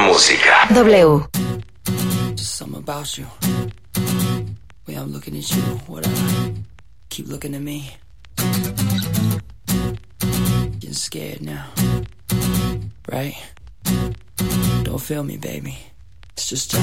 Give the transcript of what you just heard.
música. W. Just something about you. Way I'm looking at you, whatever. Keep looking at me. Getting scared now. Right? Don't feel me, baby. It's just